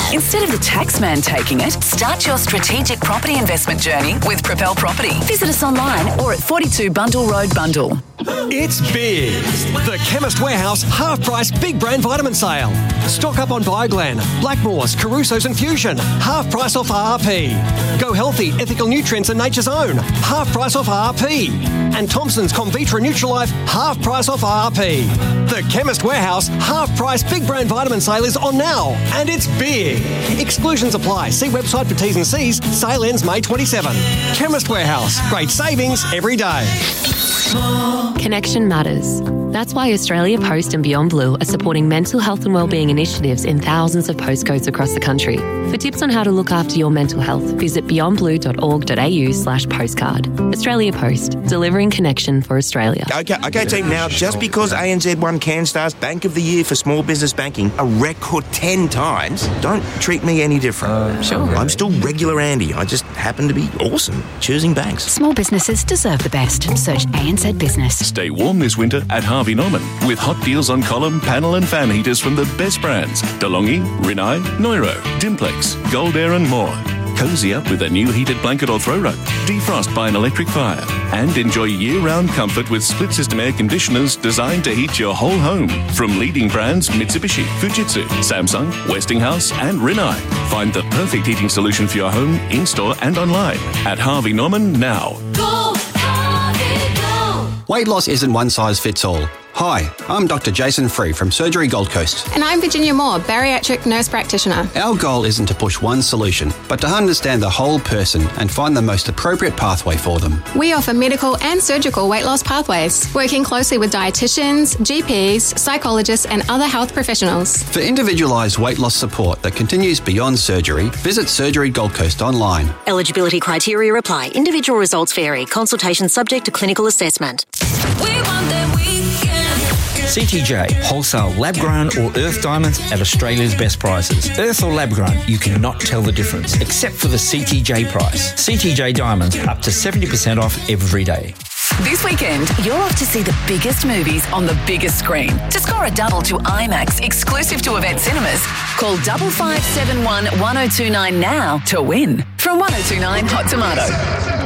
Instead of the taxman taking it, start your strategic property investment journey with Propel Property. Visit us online or at 42 Bundle Road, Bundle. It's big. The Chemist Warehouse half-price big brand vitamin sale. Stock up on Bioglan, Blackmores, Caruso's and Fusion. Half price off RRP. Go Healthy, Ethical Nutrients and Nature's Own. Half price off RRP. And Thompson's Comvitra Nutrilife. Half price off RRP. The Chemist Warehouse half-price big brand vitamin sale is on now. And it's big. Exclusions apply. See website for T's and C's. Sale ends May 27. Chemist Warehouse. Great savings every day. Connection matters. That's why Australia Post and Beyond Blue are supporting mental health and wellbeing initiatives in thousands of postcodes across the country. For tips on how to look after your mental health, visit beyondblue.org.au/postcard. Australia Post, delivering connection for Australia. Okay, team, now just because ANZ won CanStar's Bank of the Year for small business banking a record 10 times, don't treat me any different. Sure. I'm still regular Andy. I just happen to be awesome choosing banks. Small businesses deserve the best. Search ANZ Business. Stay warm this winter at Harvey Norman with hot deals on column, panel and fan heaters from the best brands. DeLonghi, Rinnai, Neuro, Dimplex, Gold Air and more. Cozy up with a new heated blanket or throw rug. Defrost by an electric fire. And enjoy year-round comfort with split-system air conditioners designed to heat your whole home. From leading brands Mitsubishi, Fujitsu, Samsung, Westinghouse and Rinnai. Find the perfect heating solution for your home, in-store and online at Harvey Norman now. Go, Harvey, go! Weight loss isn't one size fits all. Hi, I'm Dr. Jason Free from Surgery Gold Coast. And I'm Virginia Moore, bariatric nurse practitioner. Our goal isn't to push one solution, but to understand the whole person and find the most appropriate pathway for them. We offer medical and surgical weight loss pathways, working closely with dietitians, GPs, psychologists and other health professionals. For individualised weight loss support that continues beyond surgery, visit Surgery Gold Coast online. Eligibility criteria apply. Individual results vary. Consultation subject to clinical assessment. We want that weekend. CTJ, wholesale lab-grown or earth diamonds at Australia's best prices. Earth or lab-grown, you cannot tell the difference, except for the CTJ price. CTJ diamonds, up to 70% off every day. This weekend, you're off to see the biggest movies on the biggest screen. To score a double to IMAX, exclusive to Event Cinemas, call 5571 1029 now to win from 1029 Hot Tomato.